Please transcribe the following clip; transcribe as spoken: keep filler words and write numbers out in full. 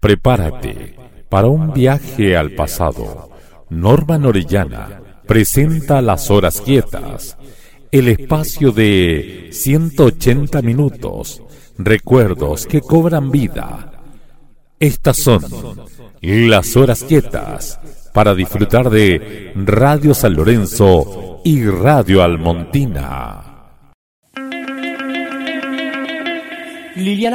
Prepárate para un viaje al pasado. Norman Orellana presenta Las Horas Quietas, el espacio de ciento ochenta minutos, recuerdos que cobran vida. Estas son Las Horas Quietas, para disfrutar de Radio San Lorenzo y Radio Almontina. Liliana